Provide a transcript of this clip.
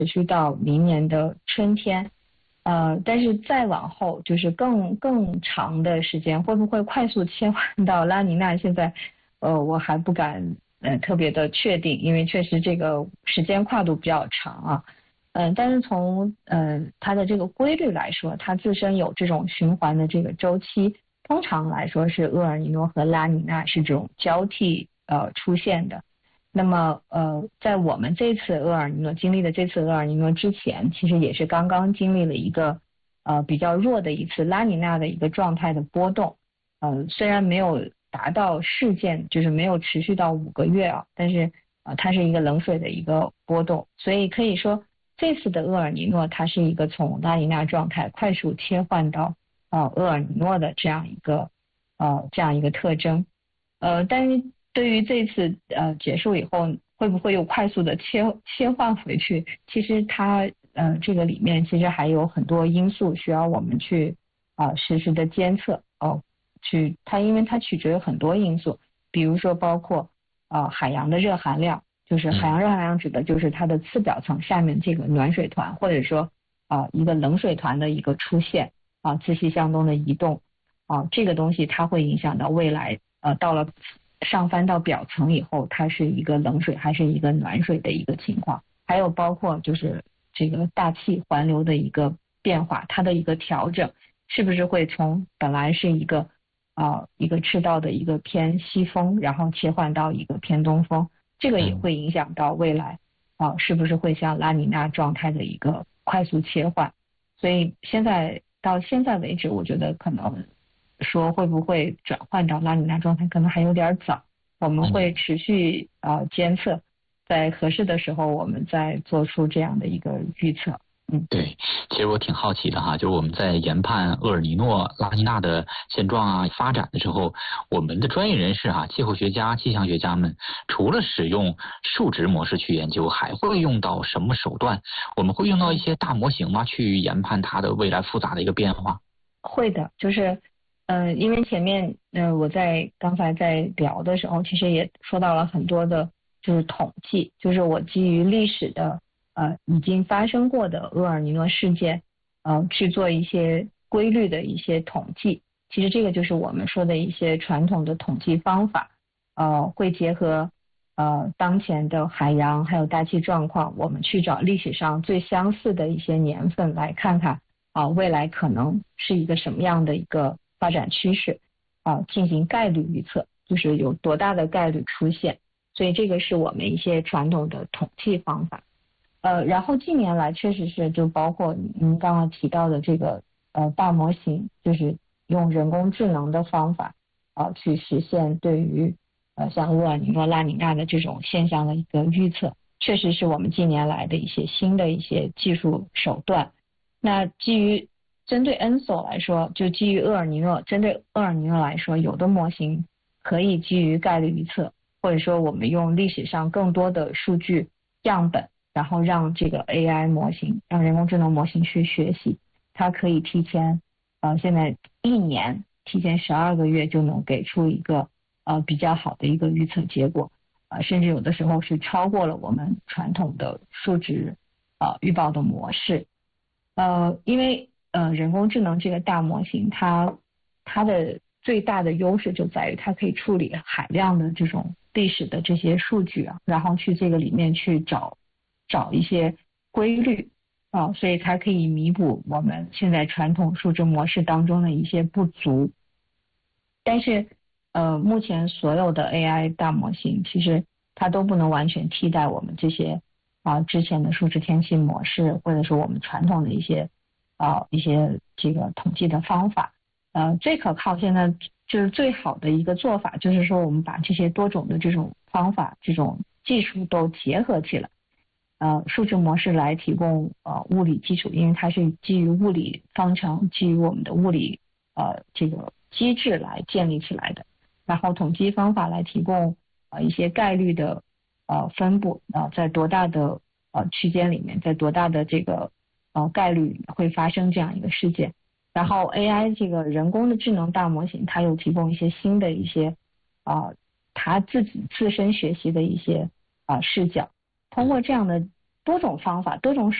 持续到明年的春天。但是再往后就是更长的时间，会不会快速切换到拉尼娜？现在我还不敢特别的确定，因为确实这个时间跨度比较长啊。但是从它的这个规律来说，它自身有这种循环的这个周期，通常来说是厄尔尼诺和拉尼娜是这种交替出现的。那么在我们这次厄尔尼诺经历的这次厄尔尼诺之前，其实也是刚刚经历了一个比较弱的一次拉尼娜的一个状态的波动。虽然没有达到事件，就是没有持续到5个月啊，但是它是一个冷水的一个波动，所以可以说这次的厄尔尼诺它是一个从拉尼娜状态快速切换到厄尔尼诺的这样一个特征。但是对于这次结束以后会不会又快速的切换回去，其实它这个里面其实还有很多因素需要我们去实时的监测因为它取决于很多因素，比如说包括海洋的热含量，就是海洋热含量指的就是它的次表层下面这个暖水团，或者说一个冷水团的一个出现自西向东的移动这个东西它会影响到未来到了上翻到表层以后，它是一个冷水还是一个暖水的一个情况，还有包括就是这个大气环流的一个变化，它的一个调整，是不是会从本来是一个赤道的一个偏西风，然后切换到一个偏东风，这个也会影响到未来是不是会像拉尼娜状态的一个快速切换。所以到现在为止，我觉得可能说会不会转换到拉尼娜状态可能还有点早，我们会持续监测，在合适的时候我们再做出这样的一个预测。 对，其实我挺好奇的哈，就是我们在研判厄尔尼诺、拉尼娜的现状发展的时候，我们的专业人士气候学家、气象学家们，除了使用数值模式去研究，还会用到什么手段？我们会用到一些大模型吗？去研判它的未来复杂的一个变化？ 会的，就是因为前面我刚才在聊的时候，其实也说到了很多的就是统计，就是我基于历史的已经发生过的厄尔尼诺事件去做一些规律的一些统计。其实这个就是我们说的一些传统的统计方法，会结合当前的海洋还有大气状况，我们去找历史上最相似的一些年份来看看未来可能是一个什么样的一个发展趋势进行概率预测，就是有多大的概率出现。所以这个是我们一些传统的统计方法。然后近年来确实是就包括您刚刚提到的这个大模型，就是用人工智能的方法去实现对于像厄尔尼诺、拉尼娜的这种现象的一个预测，确实是我们近年来的一些新的一些技术手段。那针对 ENSO 来说，就基于厄尔尼诺，针对厄尔尼诺来说，有的模型可以基于概率预测，或者说我们用历史上更多的数据样本，然后让这个 AI 模型，让人工智能模型去学习，它可以提前现在1年提前12个月就能给出一个比较好的一个预测结果甚至有的时候是超过了我们传统的数值预报的模式。因为人工智能这个大模型它的最大的优势就在于它可以处理海量的这种历史的这些数据然后去这个里面去找一些规律所以它可以弥补我们现在传统数值模式当中的一些不足。但是目前所有的 AI 大模型其实它都不能完全替代我们这些之前的数值天气模式，或者是我们传统的一些这个统计的方法。最可靠现在就是最好的一个做法，就是说我们把这些多种的这种方法、这种技术都结合起来。数值模式来提供物理基础，因为它是基于物理方程、基于我们的物理这个机制来建立起来的。然后统计方法来提供一些概率的分布在多大的区间里面，在多大的这个概率会发生这样一个事件。然后 AI 这个人工的智能大模型，它又提供一些新的一些它自身学习的一些视角。通过这样的多种方法、多种